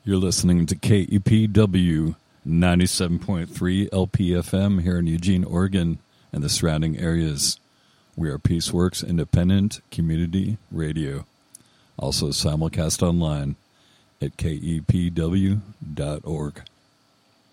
You're listening to KEPW 97.3 LPFM here in Eugene, Oregon, and the surrounding areas. We are Peaceworks Independent Community Radio. Also simulcast online at kepw.org.